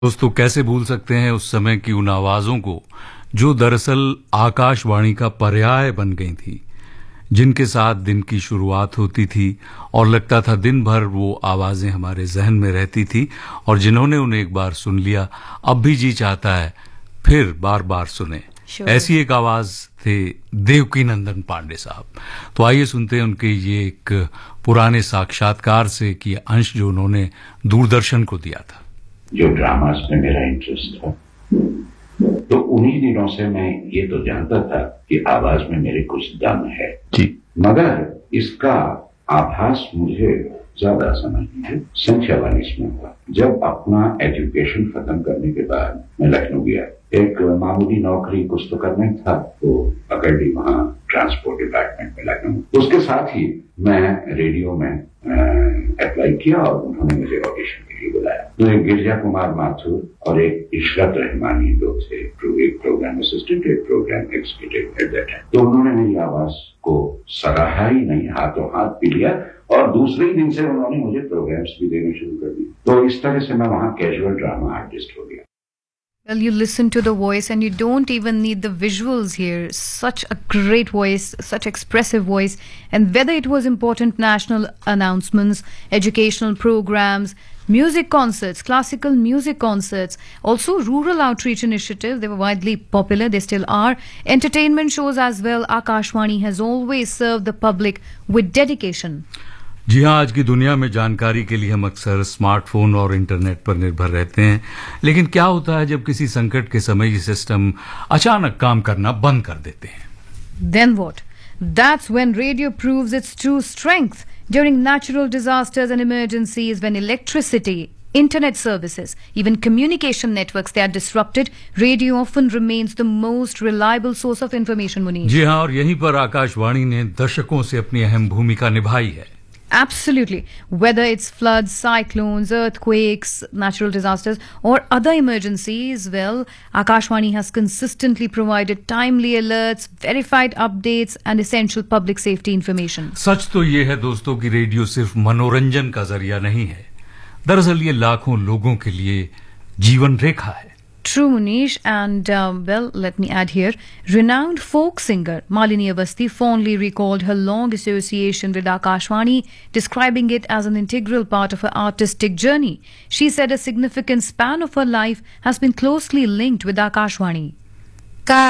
दोस्तों कैसे भूल सकते हैं उस समय की उन आवाजों को जो दरअसल आकाशवाणी का पर्याय बन गई थी, जिनके साथ दिन की शुरुआत होती थी और लगता था दिन भर वो आवाजें हमारे जहन में रहती थी और जिन्होंने उन्हें एक बार सुन लिया अब भी जी चाहता है फिर बार बार सुने। ऐसी एक आवाज थे देवकीनंदन पांडे साहब। तो आइए सुनते हैं उनके ये एक पुराने साक्षात्कार से कि अंश जो उन्होंने दूरदर्शन को दिया था। जो ड्रामास में मेरा इंटरेस्ट था, तो उन्हीं दिनों से मैं ये तो जानता था कि आवाज में मेरे कुछ दम है जी, मगर इसका आभास मुझे ज्यादा समय नहीं सन 46 में हुआ। जब अपना एजुकेशन खत्म करने के बाद मैं लखनऊ गया, एक मामूली नौकरी कुछ तो करना था, तो पकड़ ली वहां ट्रांसपोर्ट डिपार्टमेंट में लखनऊ। उसके साथ ही मैं रेडियो में अप्लाई किया और उन्होंने मुझे ऑडिशन के लिए बुलाया। तो एक गिरजा कुमार माथुर और एक इशरत रहमानी दो थे, एक प्रोग्राम असिस्टेंट, एक programme executive at that time. तो उन्होंने मेरी आवाज को सराहा ही नहीं, हाथों हाथ पी लिया और दूसरे ही दिन से उन्होंने मुझे प्रोग्राम्स भी देने शुरू कर दिए। तो इस तरह से मैं वहां कैजुअल ड्रामा आर्टिस्ट हो गया। Well, you listen to the voice and you don't even need the visuals here. Such a great voice, such expressive voice. And whether it was important national announcements, educational programs, music concerts, classical music concerts, also rural outreach initiatives, they were widely popular, they still are. Entertainment shows as well. Akashvani has always served the public with dedication. जी हाँ, आज की दुनिया में जानकारी के लिए हम अक्सर स्मार्टफोन और इंटरनेट पर निर्भर रहते हैं, लेकिन क्या होता है जब किसी संकट के समय ये सिस्टम अचानक काम करना बंद कर देते हैं? Then what? That's when radio proves its true strength. During natural disasters and emergencies, when electricity, internet services, even communication networks, they are disrupted, radio often remains the most reliable source of information, Munish. जी हाँ, और यहीं पर आकाशवाणी ने दशकों से अपनी अहम भूमिका निभाई है। Absolutely. Whether it's floods, cyclones, earthquakes, natural disasters, or other emergencies, well, Akashvani has consistently provided timely alerts, verified updates, and essential public safety information. सच तो ये है दोस्तों कि रेडियो सिर्फ मनोरंजन का जरिया नहीं है, दरअसल ये लाखों लोगों के लिए जीवन रेखा है। True, Munish, and well, let me add here, renowned folk singer Malini Awasthi fondly recalled her long association with Akashvani, describing it as an integral part of her artistic journey. She said a significant span of her life has been closely linked with Akashvani.